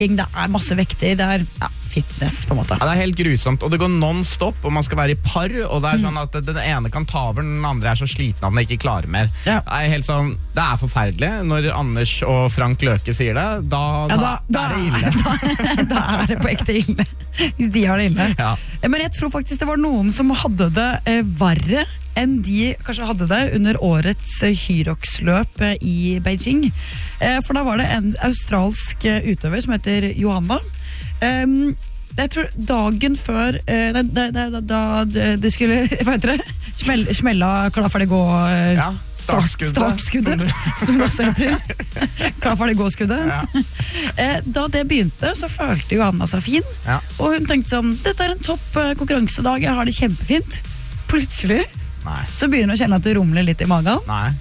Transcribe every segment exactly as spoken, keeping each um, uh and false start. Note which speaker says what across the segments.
Speaker 1: det er masse vekter, det er ja, fitness på en måte.
Speaker 2: Ja, det er helt grusomt, og det går non-stop, og man skal være i par, og det er sånn at den ene kan ta over, den andre er så sliten at den ikke klarer mer.
Speaker 1: Ja.
Speaker 2: Det er helt sånn, det er forferdelig. Når Anders og Frank Løke sier det, da,
Speaker 1: Ja,
Speaker 2: da,
Speaker 1: da,
Speaker 2: da er det ille.
Speaker 1: Da, da er det på ekte ille, hvis de har det ille.
Speaker 2: Ja.
Speaker 1: Men jeg tror faktisk det var noen som hadde det eh, verre enn de kanskje hadde det under årets eh, Hyrox-løp eh, i Beijing. Eh, for da var det en australsk eh, utøver som heter Johanna. Um, jeg tror dagen før eh, da, da, da, da det skulle, hva heter det? Smell, smella klar for det gå eh,
Speaker 2: Ja, startskuddet.
Speaker 1: startskuddet, som det også heter. Klar for det gå-skuddet.
Speaker 2: Ja.
Speaker 1: Eh, da det begynte, så følte Johanna seg fin.
Speaker 2: Ja.
Speaker 1: Og hun tenkte sånn, dette er en topp eh, konkurransedag, jeg har det kjempefint. Plutselig
Speaker 2: Nei.
Speaker 1: så begynner hun å kjenne at det rumler litt i magen.
Speaker 2: Nei.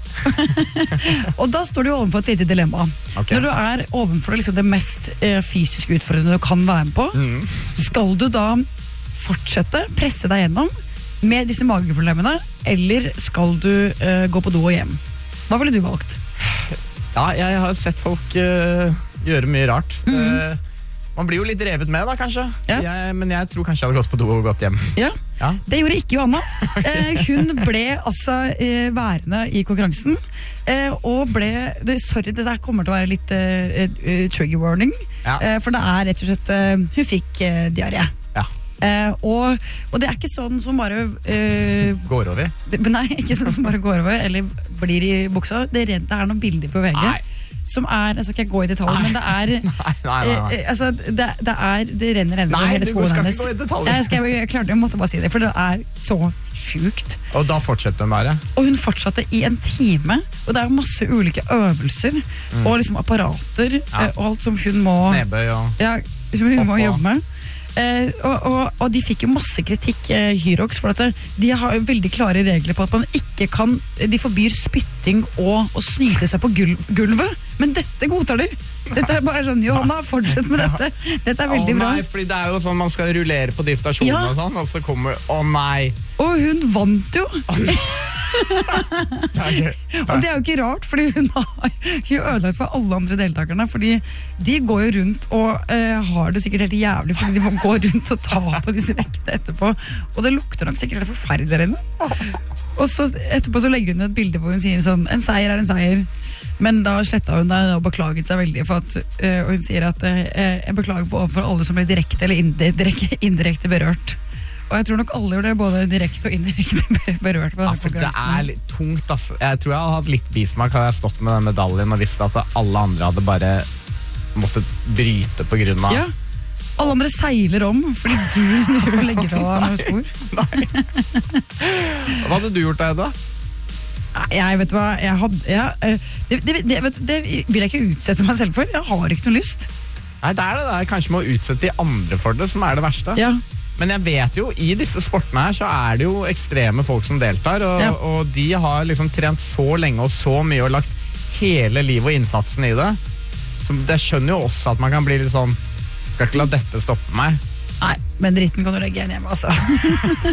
Speaker 1: Og da står du overfor et lite dilemma.
Speaker 2: Ok.
Speaker 1: Når du er overfor liksom, det mest eh, fysisk utfordrende du kan være med på,
Speaker 2: Mm.
Speaker 1: skal du da fortsette, presse deg gjennom med disse mageproblemene, eller skal du eh, gå på do og hjem? Hva ville du valgt?
Speaker 2: Ja, jeg har sett folk uh, gjøre mye rart. Uh, man blir jo litt revet med da, kanskje.
Speaker 1: Ja.
Speaker 2: Jeg, men jeg tror kanskje jeg hadde gått på do og gått hjem.
Speaker 1: Ja,
Speaker 2: Ja.
Speaker 1: det gjorde ikke Johanna. Eh, hun ble altså eh, værende i konkurransen, eh, og ble, det, sorry, det der kommer til å være litt eh, eh, trigger warning,
Speaker 2: Ja.
Speaker 1: eh, for det er rett og slett, eh, hun fikk eh, diaré.
Speaker 2: Ja.
Speaker 1: Eh, og, og det er ikke sånn som bare eh,
Speaker 2: Går over.
Speaker 1: det- Nei, ikke sånn som bare går over eller blir i buksa. Det, er, det er noen bilder på V G
Speaker 2: Nei.
Speaker 1: som er, jeg skal ikke gå i detalj, men det er
Speaker 2: Nei, nei, nei,
Speaker 1: eh,
Speaker 2: nei.
Speaker 1: eh, altså, det, det er det renner renner
Speaker 2: Nei,
Speaker 1: over hele
Speaker 2: du
Speaker 1: skoen
Speaker 2: skal
Speaker 1: hennes.
Speaker 2: ikke gå i detaljer.
Speaker 1: Jeg, skal, jeg, klarte, jeg måtte bare si det, for det er så sjukt.
Speaker 2: Og da fortsetter hun bare.
Speaker 1: Og hun fortsatte i en time, og det er jo masse ulike øvelser og liksom apparater
Speaker 2: Ja.
Speaker 1: eh, og alt som hun må,
Speaker 2: Nedbøy og
Speaker 1: ja, som hun må
Speaker 2: Oppå.
Speaker 1: jobbe med. Eh, og, og, og de fikk jo masse kritikk, eh, Hyrox, for at det, de har jo veldig klare regler på at man ikke kan, de forbyr spytting og å snyte seg på gul, gulvet, men dette godtar de. Dette er bare sånn, Johanna, fortsett med dette. Dette er veldig
Speaker 2: Å
Speaker 1: bra.
Speaker 2: nei, fordi det er jo sånn man skal rullere på de stasjonene
Speaker 1: Ja.
Speaker 2: og sånn, og så kommer, å nei.
Speaker 1: Og hun vant jo.
Speaker 2: Det er gøy.
Speaker 1: Og det er jo ikke rart, fordi hun har jo ødelagt for alle andre deltakerne, fordi de går jo rundt og eh, har det sikkert helt jævlig, fordi de må gå rundt og ta på disse vektene etterpå, og det lukter nok sikkert helt forferdelig der inne. Og så etterpå så legger hun et bilde hvor hun sier sånn, en seier er en seier, men da slettet hun det og beklaget seg veldig for at, eh, og hun sier at eh, jeg beklager for overfor alle som ble direkte eller indirekte, indirekte berørt. Og jeg tror nok alle gjør det, både direkte og indirekte berørt på
Speaker 2: Ja,
Speaker 1: denne
Speaker 2: for det
Speaker 1: konkurransen.
Speaker 2: er litt tungt, ass. Jeg tror jeg hadde hatt litt bismak hadde jeg stått med den medaljen og visst at alle andre hadde bare måttet bryte på grunn av.
Speaker 1: Ja, alle andre seiler om fordi du driver og legger fra deg noen spor.
Speaker 2: Hva hadde du gjort, Edda?
Speaker 1: Nei, Jeg vet hva, jeg hadde ja, eh, det, det, det, vet du, det vil jeg ikke utsette meg selv for. Jeg har ikke noe lyst.
Speaker 2: Nei, det er det der kanskje med å utsette de andre for det som er det verste.
Speaker 1: Ja,
Speaker 2: Men jeg vet jo, i disse sportene her så er det jo ekstreme folk som deltar, og,
Speaker 1: Ja.
Speaker 2: og de har liksom trent så lenge og så mye og lagt hele livet og innsatsen i det. Så jeg skjønner jo også at man kan bli litt sånn, skal ikke la dette stoppe meg.
Speaker 1: nei, men dritten kan du legge igjen hjemme, altså.